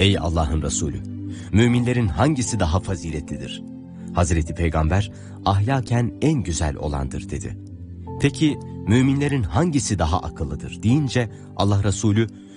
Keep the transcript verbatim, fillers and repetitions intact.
Ey Allah'ın Resulü! Müminlerin hangisi daha faziletlidir? Hazreti Peygamber, ahlaken en güzel olandır dedi. Peki müminlerin hangisi daha akıllıdır deyince Allah Resulü,